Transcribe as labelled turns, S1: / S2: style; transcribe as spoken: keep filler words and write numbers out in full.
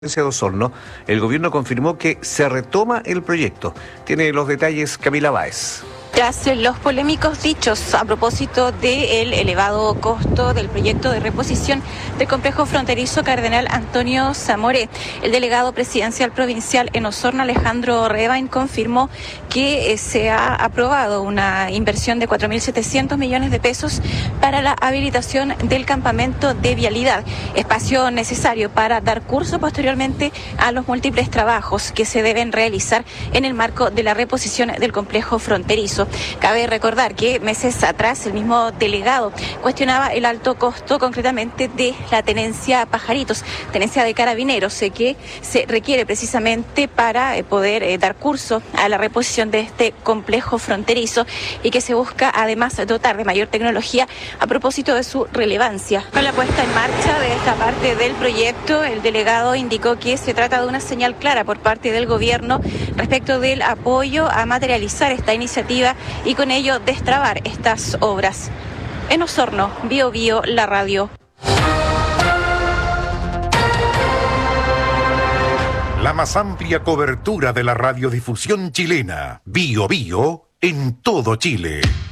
S1: de Osorno, el gobierno confirmó que se retoma el proyecto. Tiene los detalles Camila Báez.
S2: Tras los polémicos dichos a propósito del elevado costo del proyecto de reposición del complejo fronterizo Cardenal Antonio Zamoré, el delegado presidencial provincial en Osorno, Alejandro Rebain, confirmó que se ha aprobado una inversión de cuatro mil setecientos millones de pesos para la habilitación del campamento de vialidad, espacio necesario para dar curso posteriormente a los múltiples trabajos que se deben realizar en el marco de la reposición del complejo fronterizo. Cabe recordar que meses atrás el mismo delegado cuestionaba el alto costo concretamente de la tenencia Pajaritos, tenencia de carabineros, que se requiere precisamente para poder dar curso a la reposición de este complejo fronterizo y que se busca además dotar de mayor tecnología a propósito de su relevancia. Con la puesta en marcha de esta parte del proyecto, el delegado indicó que se trata de una señal clara por parte del gobierno respecto del apoyo a materializar esta iniciativa y con ello destrabar estas obras. En Osorno, Bio Bio, la radio.
S3: La más amplia cobertura de la radiodifusión chilena. Bio Bio en todo Chile.